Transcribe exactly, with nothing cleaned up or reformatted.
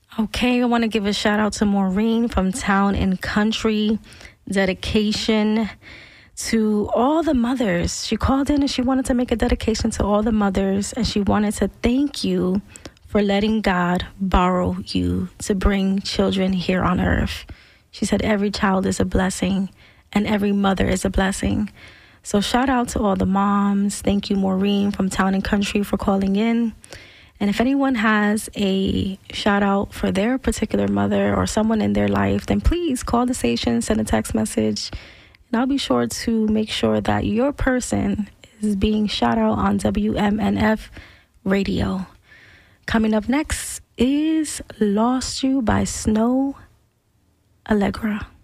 Okay, I want to give a shout out to Maureen from Town and Country. Dedication to all the mothers. She called in and she wanted to make a dedication to all the mothers, and she wanted to thank you for letting God borrow you to bring children here on earth. She said every child is a blessing and every mother is a blessing. So shout out to all the moms. Thank you, Maureen from Town and Country, for calling in. And if anyone has a shout out for their particular mother or someone in their life, then please call the station, send a text message, and I'll be sure to make sure that your person is being shout out on W M N F radio. Coming up next is Lost You by Snow Allegra.